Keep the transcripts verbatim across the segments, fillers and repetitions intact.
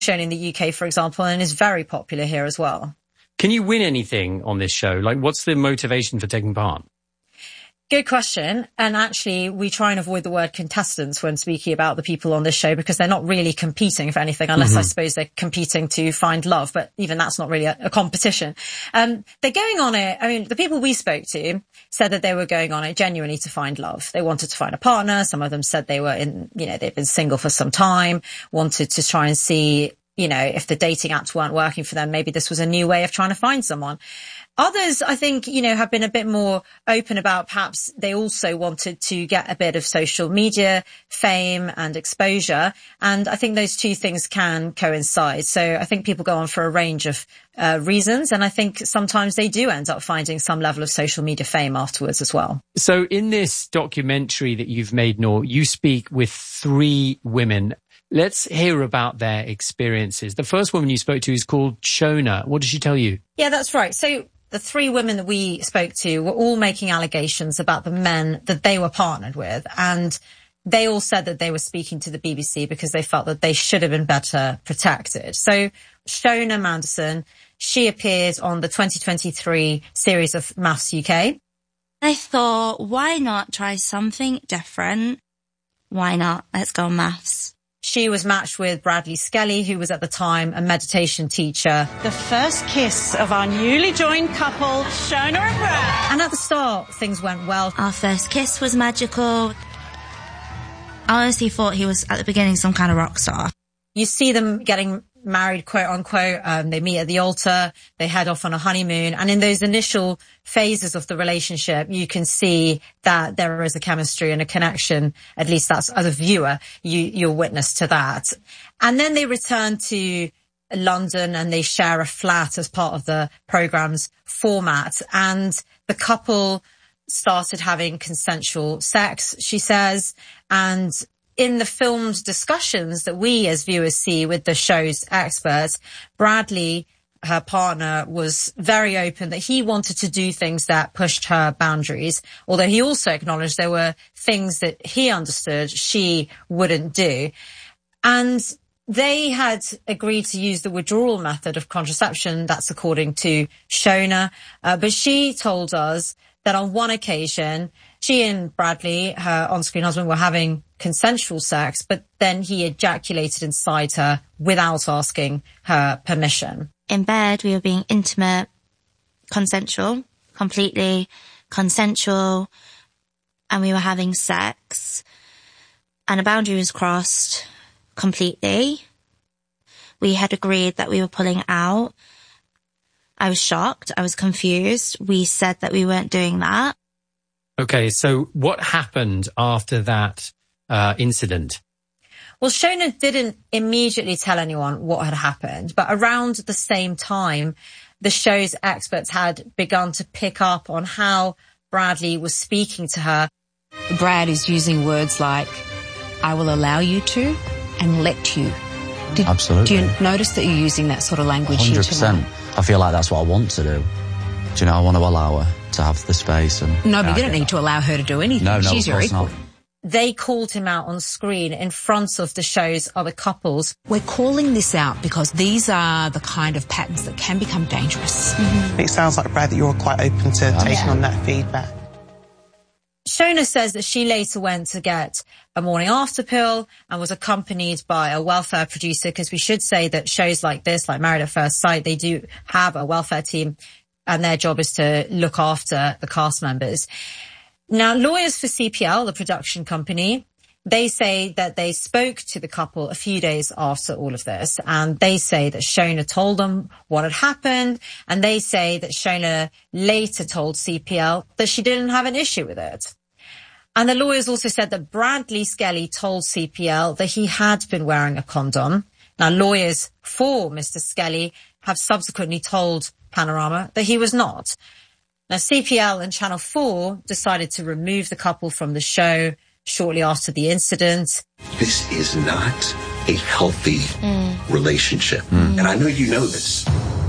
shown in the U K, for example, and is very popular here as well. Can you win anything on this show? Like, what's the motivation for taking part? Good question. And actually, we try and avoid the word contestants when speaking about the people on this show, because they're not really competing for anything, unless mm-hmm. I suppose they're competing to find love. But even that's not really a, a competition. Um, they're going on it. I mean, the people we spoke to said that they were going on it genuinely to find love. They wanted to find a partner. Some of them said they were in, you know, they've been single for some time, wanted to try and see, you know, if the dating apps weren't working for them, maybe this was a new way of trying to find someone. Others, I think, you know, have been a bit more open about perhaps they also wanted to get a bit of social media fame and exposure. And I think those two things can coincide. So I think people go on for a range of uh, reasons. And I think sometimes they do end up finding some level of social media fame afterwards as well. So in this documentary that you've made, Noor, you speak with three women. Let's hear about their experiences. The first woman you spoke to is called Shona. What did she tell you? Yeah, that's right. So the three women that we spoke to were all making allegations about the men that they were partnered with. And they all said that they were speaking to the B B C because they felt that they should have been better protected. So Shona Manderson, she appeared on the twenty twenty-three series of Maths U K. I thought, why not try something different? Why not? Let's go Maths. She was matched with Bradley Skelly, who was at the time a meditation teacher. The first kiss of our newly joined couple, Shona and Brad. And at the start, things went well. Our first kiss was magical. I honestly thought he was, at the beginning, some kind of rock star. You see them getting married, quote unquote. Um, they meet at the altar. They head off on a honeymoon. And in those initial phases of the relationship, you can see that there is a chemistry and a connection. At least that's, as a viewer, you, you're witness to that. And then they return to London and they share a flat as part of the program's format. And the couple started having consensual sex, she says. And in the filmed discussions that we as viewers see with the show's experts, Bradley, her partner, was very open that he wanted to do things that pushed her boundaries, although he also acknowledged there were things that he understood she wouldn't do. And they had agreed to use the withdrawal method of contraception. That's according to Shona. Uh, but she told us that on one occasion, she and Bradley, her on-screen husband, were having consensual sex, but then he ejaculated inside her without asking her permission. In bed, we were being intimate, consensual, completely consensual, and we were having sex, and a boundary was crossed completely. We had agreed that we were pulling out. I was shocked. I was confused. We said that we weren't doing that. Okay, so what happened after that uh, incident? Well, Shona didn't immediately tell anyone what had happened, but around the same time, the show's experts had begun to pick up on how Bradley was speaking to her. Brad is using words like, I will allow you to, and let you. Did, Absolutely. Do you notice that you're using that sort of language one hundred percent. Here tonight? I feel like that's what I want to do. Do you know, I want to allow her to have the space. And No, but you don't need to allow her to do anything. No, no, She's your equal. Not. They called him out on screen in front of the show's other couples. We're calling this out because these are the kind of patterns that can become dangerous. Mm-hmm. It sounds like, Brad, that you're quite open to taking yeah. on that feedback. Shona says that she later went to get a morning after pill and was accompanied by a welfare producer, because we should say that shows like this, like Married at First Sight, they do have a welfare team and their job is to look after the cast members. Now, lawyers for C P L, the production company, they say that they spoke to the couple a few days after all of this, and they say that Shona told them what had happened, and they say that Shona later told C P L that she didn't have an issue with it. And the lawyers also said that Bradley Skelly told C P L that he had been wearing a condom. Now, lawyers for Mister Skelly have subsequently told Panorama that he was not. Now, C P L and Channel four decided to remove the couple from the show shortly after the incident. This is not a healthy mm. relationship. Mm. And I know you know this.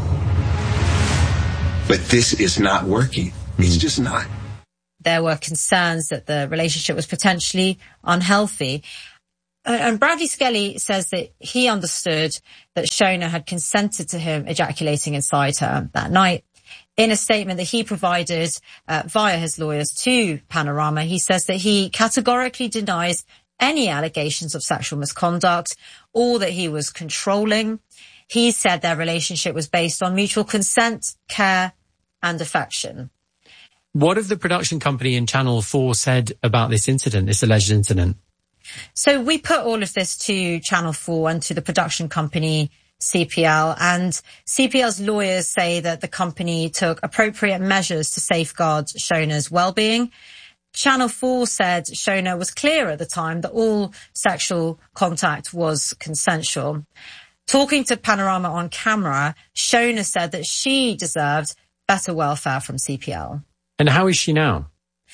But this is not working. Mm. It's just not. There were concerns that the relationship was potentially unhealthy. And Bradley Skelly says that he understood that Shona had consented to him ejaculating inside her that night. In a statement that he provided uh, via his lawyers to Panorama, he says that he categorically denies any allegations of sexual misconduct or that he was controlling. He said their relationship was based on mutual consent, care, and affection. What have the production company and Channel four said about this incident, this alleged incident? So we put all of this to Channel four and to the production company C P L, and C P L's lawyers say that the company took appropriate measures to safeguard Shona's well-being. Channel four said Shona was clear at the time that all sexual contact was consensual. Talking to Panorama on camera, Shona said that she deserved better welfare from C P L. And how is she now?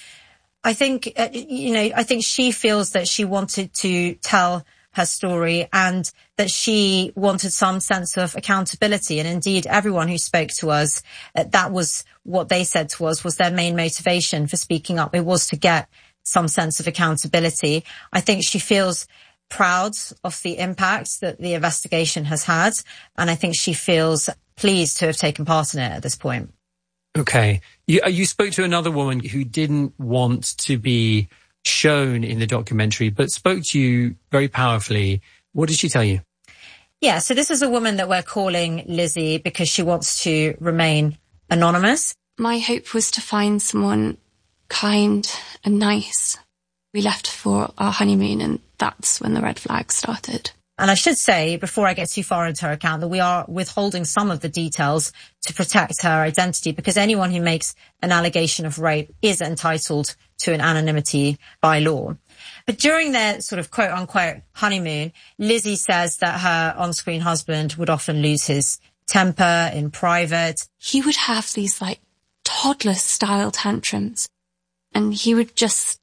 I think, uh, you know, I think she feels that she wanted to tell her story and that she wanted some sense of accountability. And indeed, everyone who spoke to us, uh, that was what they said to us was their main motivation for speaking up. It was to get some sense of accountability. I think she feels proud of the impact that the investigation has had. And I think she feels pleased to have taken part in it at this point. Okay. You, you spoke to another woman who didn't want to be shown in the documentary, but spoke to you very powerfully. What did she tell you? Yeah, so this is a woman that we're calling Lizzie because she wants to remain anonymous. My hope was to find someone kind and nice. We left for our honeymoon and that's when the red flag started. And I should say, before I get too far into her account, that we are withholding some of the details to protect her identity because anyone who makes an allegation of rape is entitled to an anonymity by law. But during their sort of quote unquote honeymoon, Lizzie says that her on-screen husband would often lose his temper in private. He would have these like toddler style tantrums and he would just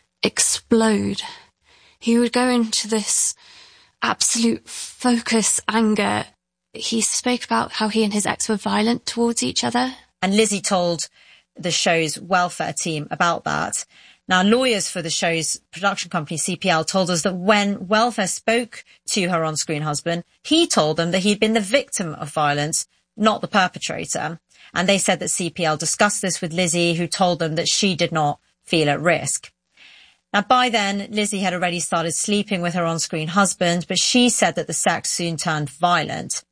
explode. He would go into this absolute focus anger. He spoke about how he and his ex were violent towards each other. And Lizzie told the show's welfare team about that. Now, lawyers for the show's production company, C P L, told us that when welfare spoke to her on-screen husband, he told them that he'd been the victim of violence, not the perpetrator. And they said that C P L discussed this with Lizzie, who told them that she did not feel at risk. Now, by then, Lizzie had already started sleeping with her on-screen husband, but she said that the sex soon turned violent.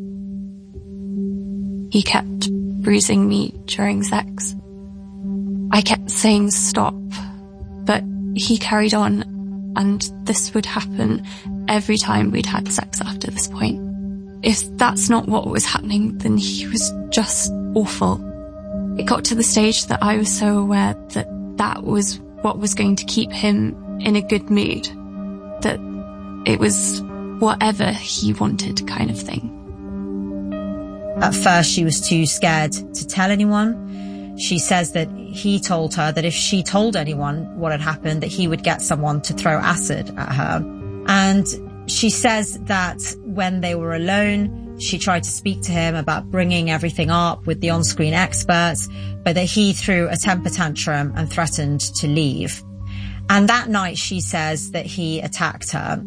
He kept bruising me during sex. I kept saying stop, but he carried on, and this would happen every time we'd had sex after this point. If that's not what was happening, then he was just awful. It got to the stage that I was so aware that that was what was going to keep him in a good mood, that it was whatever he wanted kind of thing. At first, she was too scared to tell anyone. She says that he told her that if she told anyone what had happened, that he would get someone to throw acid at her. And she says that when they were alone, she tried to speak to him about bringing everything up with the on-screen experts, but that he threw a temper tantrum and threatened to leave. And that night, she says that he attacked her.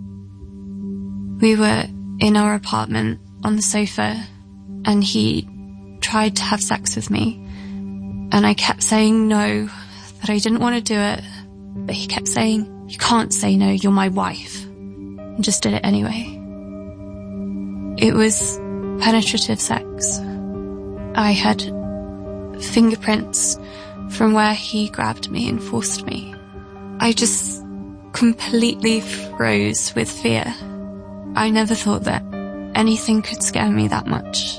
We were in our apartment on the sofa, and he tried to have sex with me. And I kept saying no, that I didn't want to do it. But he kept saying, you can't say no, you're my wife. And just did it anyway. It was penetrative sex. I had fingerprints from where he grabbed me and forced me. I just completely froze with fear. I never thought that anything could scare me that much.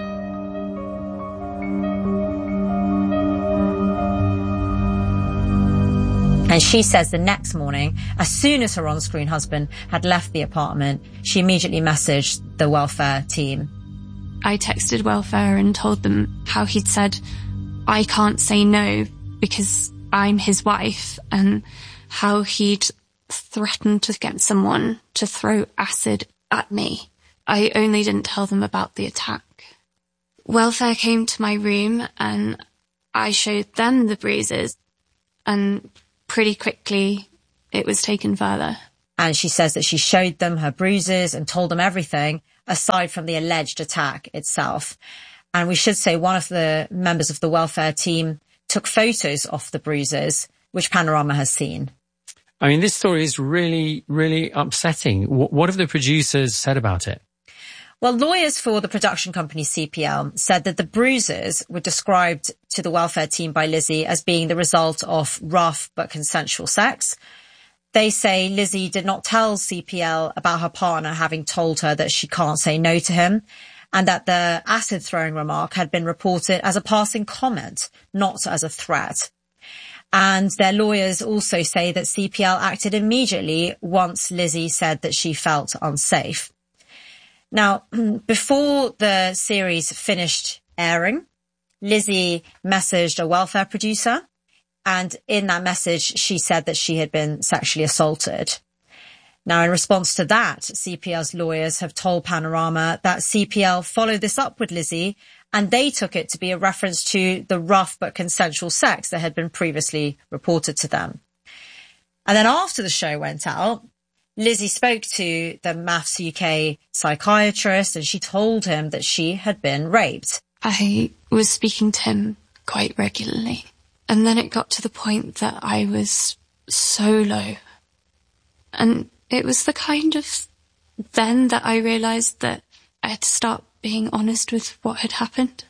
And she says the next morning, as soon as her on-screen husband had left the apartment, she immediately messaged the welfare team. I texted welfare and told them how he'd said, I can't say no because I'm his wife, and how he'd threatened to get someone to throw acid at me. I only didn't tell them about the attack. Welfare came to my room and I showed them the bruises, and pretty quickly it was taken further. And she says that she showed them her bruises and told them everything aside from the alleged attack itself. And we should say one of the members of the welfare team took photos of the bruises, which Panorama has seen. I mean, this story is really, really upsetting. What have the producers said about it? Well, lawyers for the production company C P L said that the bruises were described to the welfare team by Lizzie as being the result of rough but consensual sex. They say Lizzie did not tell C P L about her partner having told her that she can't say no to him, and that the acid throwing remark had been reported as a passing comment, not as a threat. And their lawyers also say that C P L acted immediately once Lizzie said that she felt unsafe. Now, before the series finished airing, Lizzie messaged a welfare producer, and in that message, she said that she had been sexually assaulted. Now, in response to that, C P L's lawyers have told Panorama that C P L followed this up with Lizzie, and they took it to be a reference to the rough but consensual sex that had been previously reported to them. And then after the show went out, Lizzie spoke to the Maths U K psychiatrist, and she told him that she had been raped. I was speaking to him quite regularly, and then it got to the point that I was so low. And it was the kind of then that I realised that I had to start being honest with what had happened.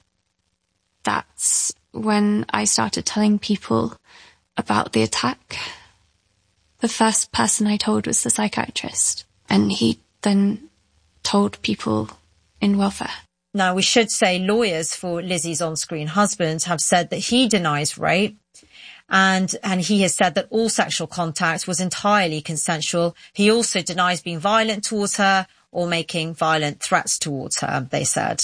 That's when I started telling people about the attack. The first person I told was the psychiatrist, and he then told people in welfare. Now, we should say lawyers for Lizzie's on-screen husband have said that he denies rape, and and he has said that all sexual contact was entirely consensual. He also denies being violent towards her or making violent threats towards her, they said.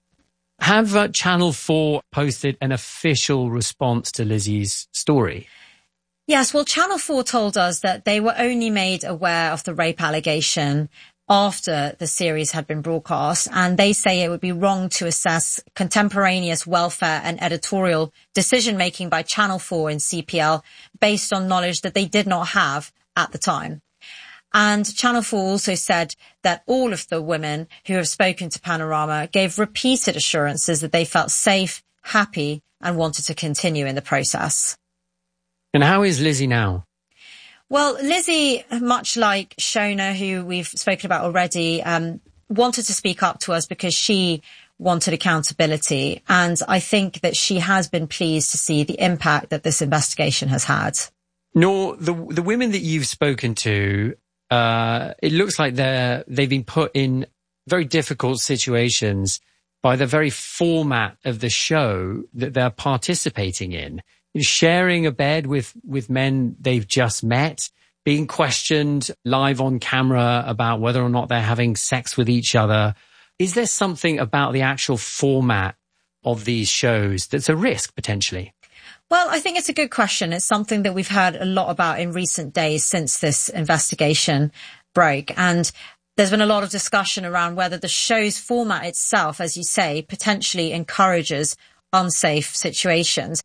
Have uh, Channel four posted an official response to Lizzie's story? Yes, well, Channel four told us that they were only made aware of the rape allegation after the series had been broadcast, and they say it would be wrong to assess contemporaneous welfare and editorial decision-making by Channel four and C P L based on knowledge that they did not have at the time. And Channel four also said that all of the women who have spoken to Panorama gave repeated assurances that they felt safe, happy, and wanted to continue in the process. And how is Lizzie now? Well, Lizzie, much like Shona, who we've spoken about already, um, wanted to speak up to us because she wanted accountability. And I think that she has been pleased to see the impact that this investigation has had. Nor the the women that you've spoken to, uh, it looks like they're they've been put in very difficult situations by the very format of the show that they're participating in. Sharing a bed with, with men they've just met, being questioned live on camera about whether or not they're having sex with each other. Is there something about the actual format of these shows that's a risk, potentially? Well, I think it's a good question. It's something that we've heard a lot about in recent days since this investigation broke. And there's been a lot of discussion around whether the show's format itself, as you say, potentially encourages unsafe situations.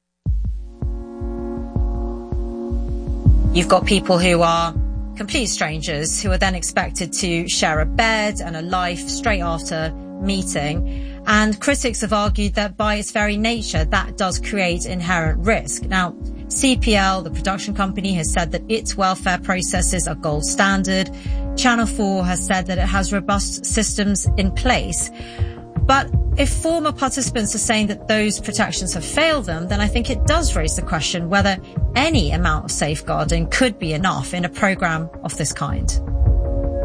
You've got people who are complete strangers who are then expected to share a bed and a life straight after meeting. And critics have argued that by its very nature, that does create inherent risk. Now, C P L, the production company, has said that its welfare processes are gold standard. Channel four has said that it has robust systems in place. But if former participants are saying that those protections have failed them, then I think it does raise the question whether any amount of safeguarding could be enough in a programme of this kind.